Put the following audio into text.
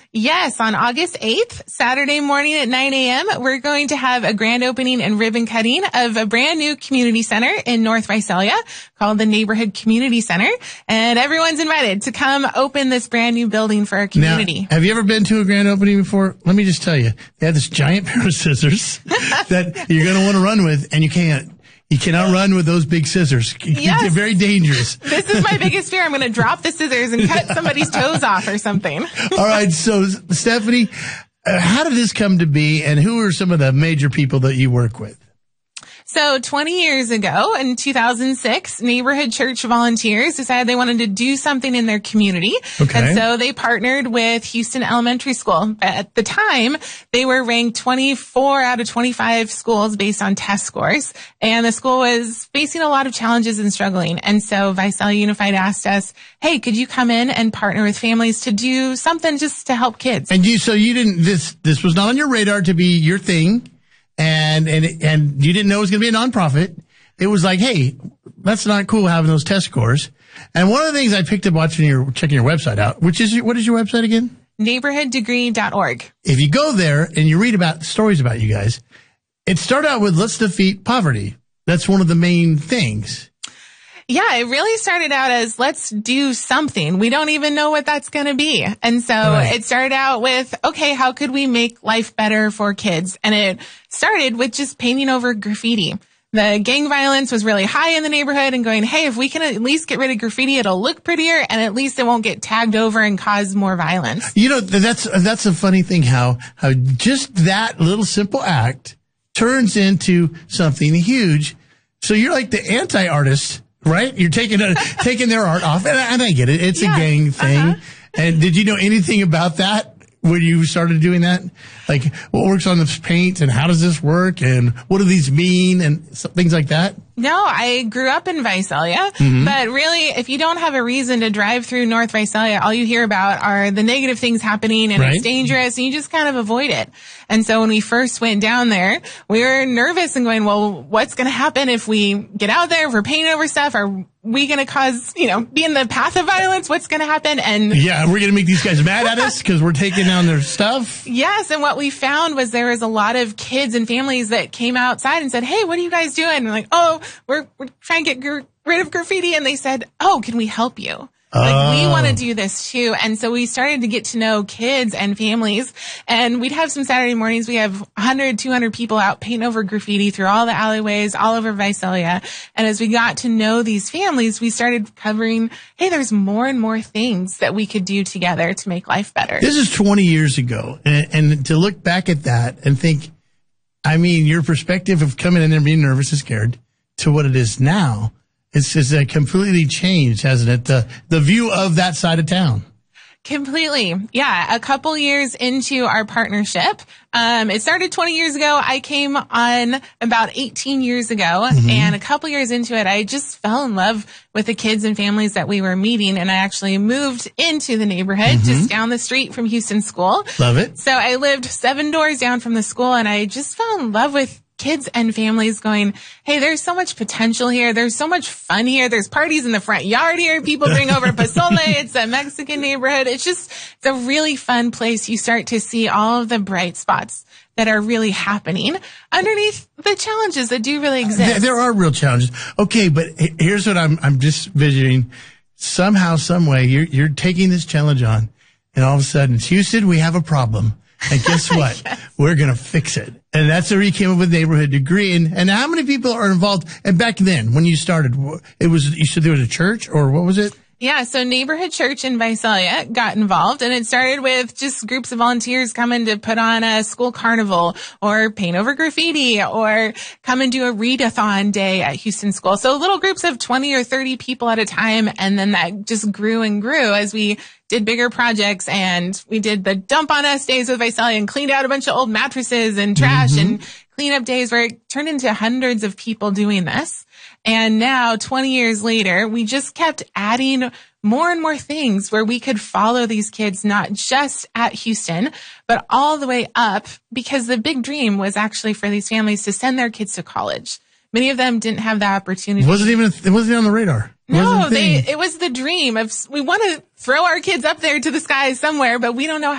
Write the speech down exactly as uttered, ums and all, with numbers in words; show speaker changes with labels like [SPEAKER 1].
[SPEAKER 1] Yes, on August eighth, Saturday morning at nine a.m., we're going to have a grand opening and ribbon cutting of a brand new community center in North Visalia called the Neighborhood Community Center. And everyone's invited to come open this brand new building for our community.
[SPEAKER 2] Now, have you ever been to a grand opening before? Let me just tell you, they have this giant pair of scissors that you're going to want to run with, and you can't. You cannot run with those big scissors.
[SPEAKER 1] Yes.
[SPEAKER 2] They're very dangerous.
[SPEAKER 1] This is my biggest fear. I'm going to drop the scissors and cut somebody's toes off or something.
[SPEAKER 2] All right. So, Stephanie, uh, how did this come to be, and who are some of the major people that you work with?
[SPEAKER 1] So twenty years ago, in two thousand six, Neighborhood Church volunteers decided they wanted to do something in their community.
[SPEAKER 2] Okay.
[SPEAKER 1] And so they partnered with Houston Elementary School. At the time, they were ranked twenty-four out of twenty-five schools based on test scores. And the school was facing a lot of challenges and struggling. And so Visalia Unified asked us, hey, could you come in and partner with families to do something just to help kids?
[SPEAKER 2] And you, so you didn't, this, this was not on your radar to be your thing. And, and, and you didn't know it was going to be a nonprofit. It was like, hey, that's not cool having those test scores. And one of the things I picked up watching your, checking your website out, which is, what is your website again?
[SPEAKER 1] neighborhood degree dot org.
[SPEAKER 2] If you go there and you read about stories about you guys, it started out with let's defeat poverty. That's one of the main things.
[SPEAKER 1] Yeah, it really started out as let's do something. We don't even know what that's going to be. And so
[SPEAKER 2] Right.
[SPEAKER 1] it started out with, okay, how could we make life better for kids? And it started with just painting over graffiti. The gang violence was really high in the neighborhood and going, hey, if we can at least get rid of graffiti, it'll look prettier and at least it won't get tagged over and cause more violence.
[SPEAKER 2] You know, that's, that's a funny thing how, how just that little simple act turns into something huge. So you're like the anti-artist. Right? You're taking a, taking their art off. And I, and I get it. It's
[SPEAKER 1] Yeah.
[SPEAKER 2] a gang thing.
[SPEAKER 1] Uh-huh.
[SPEAKER 2] And did you know anything about that when you started doing that? Like what works on this paint and how does this work and what do these mean and so, things like that?
[SPEAKER 1] No, I grew up in Visalia,
[SPEAKER 2] Mm-hmm.
[SPEAKER 1] but really, if you don't have a reason to drive through North Visalia, all you hear about are the negative things happening and
[SPEAKER 2] Right.
[SPEAKER 1] it's dangerous and you just kind of avoid it. And so when we first went down there, we were nervous and going, well, what's going to happen if we get out there, if we're painting over stuff? Are we going to cause, you know, be in the path of violence? What's going to happen? And
[SPEAKER 2] Yeah, we're going to make these guys mad at us because we're taking down their stuff.
[SPEAKER 1] yes, and what we found was there was a lot of kids and families that came outside and said, hey, what are you guys doing? And we're like, oh, we're, we're trying to get gr- rid of graffiti. And they said, oh, can we help you? Like, we
[SPEAKER 2] Oh.
[SPEAKER 1] want to do this too. And so we started to get to know kids and families. And we'd have some Saturday mornings. We have one hundred, two hundred people out painting over graffiti through all the alleyways, all over Visalia. And as we got to know these families, we started covering, hey, there's more and more things that we could do together to make life better.
[SPEAKER 2] This is twenty years ago. And, and to look back at that and think, I mean, your perspective of coming in there being nervous and scared to what it is now, it's just uh, completely changed, hasn't it? The, the view of that side of town.
[SPEAKER 1] Completely. Yeah. A couple years into our partnership, um, it started twenty years ago. I came on about eighteen years ago,
[SPEAKER 2] Mm-hmm.
[SPEAKER 1] and a couple years into it, I just fell in love with the kids and families that we were meeting. And I actually moved into the neighborhood
[SPEAKER 2] Mm-hmm.
[SPEAKER 1] just down the street from Houston School.
[SPEAKER 2] Love it.
[SPEAKER 1] So I lived seven doors down from the school, and I just fell in love with kids and families going, hey, there's so much potential here. There's so much fun here. There's parties in the front yard here. People bring over pozole. It's a Mexican neighborhood. It's just, it's a really fun place. You start to see all of the bright spots that are really happening underneath the challenges that do really exist.
[SPEAKER 2] There, there are real challenges. Okay, but he- here's what I'm I'm just visioning. Somehow, some way, you're you're taking this challenge on, and all of a sudden, Houston, we have a problem. And guess what?
[SPEAKER 1] Yes.
[SPEAKER 2] We're going to fix it. And that's where you came up with Neighborhood Degree. And, and how many people are involved? And back then, when you started, it was, you said there was a church or what was it?
[SPEAKER 1] Yeah, so Neighborhood Church in Visalia got involved, and it started with just groups of volunteers coming to put on a school carnival or paint over graffiti or come and do a readathon day at Houston School. So little groups of twenty or thirty people at a time, and then that just grew and grew as we did bigger projects, and we did the Dump on Us days with Visalia and cleaned out a bunch of old mattresses and trash
[SPEAKER 2] Mm-hmm.
[SPEAKER 1] and cleanup days where it turned into hundreds of people doing this. And now, twenty years later, we just kept adding more and more things where we could follow these kids, not just at Houston, but all the way up, because the big dream was actually for these families to send their kids to college. Many of them didn't have that opportunity.
[SPEAKER 2] It wasn't even, it wasn't on the radar. It wasn't
[SPEAKER 1] No,
[SPEAKER 2] a
[SPEAKER 1] they,
[SPEAKER 2] thing.
[SPEAKER 1] it was the dream of, we want to throw our kids up there to the sky somewhere, but we don't know